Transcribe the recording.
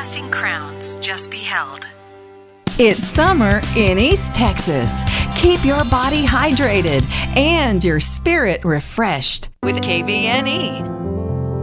long-lasting crowns just beheld. It's summer in East Texas. Keep your body hydrated and your spirit refreshed with KVNE.